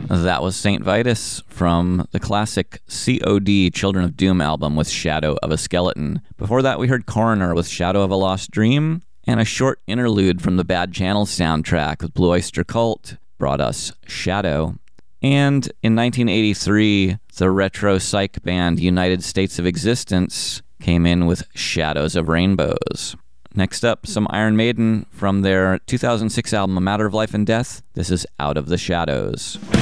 That was St. Vitus from the classic COD Children of Doom album with Shadow of a Skeleton. Before that, we heard Coroner with Shadow of a Lost Dream, and a short interlude from the Bad Channels soundtrack with Blue Oyster Cult brought us Shadow. And in 1983, the retro psych band United States of Existence came in with Shadows of Rainbows. Next up, some Iron Maiden from their 2006 album A Matter of Life and Death. This is Out of the Shadows.